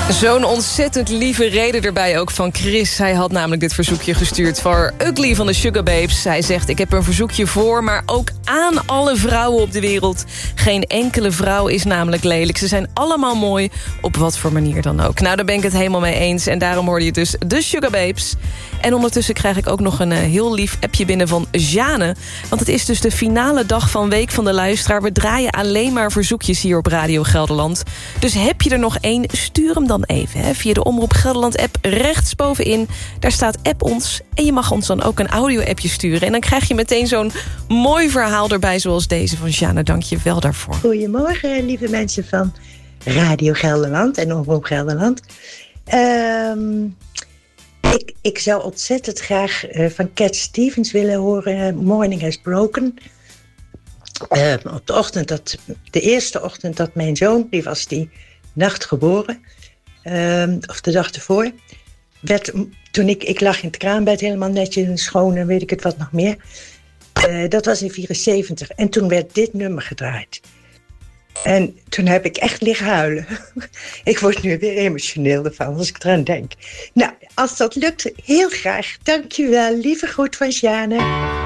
Zo'n ontzettend lieve reden erbij ook van Chris. Hij had namelijk dit verzoekje gestuurd voor Ugly van de Sugababes. Hij zegt, ik heb een verzoekje voor, maar ook aan alle vrouwen op de wereld. Geen enkele vrouw is namelijk lelijk. Ze zijn allemaal mooi, op wat voor manier dan ook. Nou, daar ben ik het helemaal mee eens. En daarom hoorde je dus de Sugababes. En ondertussen krijg ik ook nog een heel lief appje binnen van Jeanne. Want het is dus de finale dag van Week van de Luisteraar. We draaien alleen maar verzoekjes hier op Radio Gelderland. Dus heb je er nog één, stuur hem dan even. Hè, via de Omroep Gelderland-app rechtsbovenin. Daar staat app ons. En je mag ons dan ook een audio-appje sturen. En dan krijg je meteen zo'n mooi verhaal erbij zoals deze van Jeanne. Dank je wel daarvoor. Goedemorgen, lieve mensen van Radio Gelderland en Omroep Gelderland. Ik zou ontzettend graag van Cat Stevens willen horen. Morning Has Broken. Op de eerste ochtend dat mijn zoon, die was die nacht geboren, of de dag ervoor, toen ik lag in het kraambed helemaal netjes en schoon en weet ik het wat nog meer. Dat was in 1974 en toen werd dit nummer gedraaid. En toen heb ik echt liggen huilen. Ik word nu weer emotioneel ervan als ik eraan denk. Nou, als dat lukt, heel graag. Dankjewel, lieve groet van Sjane.